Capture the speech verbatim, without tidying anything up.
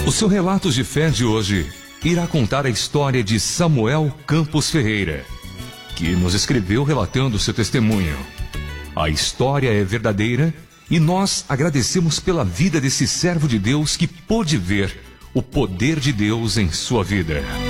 O seu Relatos de Fé de hoje irá contar a história de Samuel Campos Ferreira, que nos escreveu relatando seu testemunho. A história é verdadeira e nós agradecemos pela vida desse servo de Deus que pôde ver o poder de Deus em sua vida.